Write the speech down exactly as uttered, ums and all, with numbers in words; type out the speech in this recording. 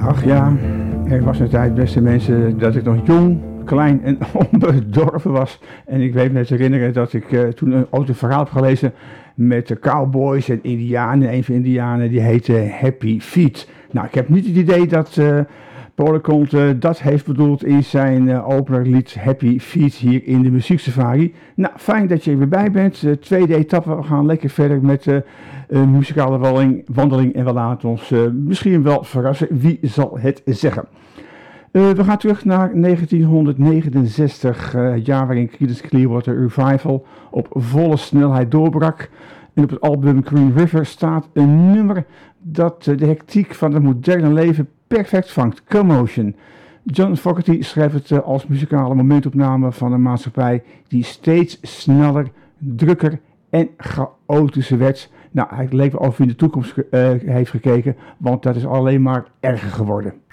Ach ja, er was een tijd, beste mensen, dat ik nog jong, klein en onbedorven was. En ik weet me te herinneren dat ik uh, toen een, ooit een verhaal heb gelezen met de cowboys en indianen. Een van de indianen die heette Happy Feet. Nou, ik heb niet het idee dat uh, Paul Leconte uh, dat heeft bedoeld in zijn uh, openerlied Happy Feet hier in de Muzieksafari. Nou, fijn dat je er weer bij bent. Uh, tweede etappe, we gaan lekker verder met uh, een muzikale wandeling, wandeling en we laten ons uh, misschien wel verrassen. Wie zal het zeggen? Uh, we gaan terug naar negentien negenenzestig, uh, het jaar waarin Creedence Clearwater Revival op volle snelheid doorbrak. En op het album Green River staat een nummer dat uh, de hectiek van het moderne leven perfect vangt. Commotion. John Fogerty schrijft het uh, als muzikale momentopname van een maatschappij die steeds sneller, drukker en chaotischer werd. Nou, hij leek wel of hij in de toekomst uh, heeft gekeken, want dat is alleen maar erger geworden.